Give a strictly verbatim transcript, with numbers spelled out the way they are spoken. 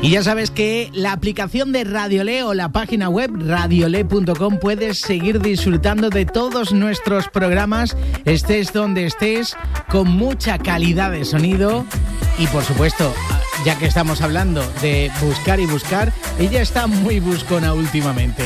Y ya sabes que la aplicación de Radiolé o la página web radiolé punto com puedes seguir disfrutando de todos nuestros programas, estés donde estés, con mucha calidad de sonido. Y por supuesto, ya que estamos hablando de buscar y buscar, ella está muy buscona últimamente.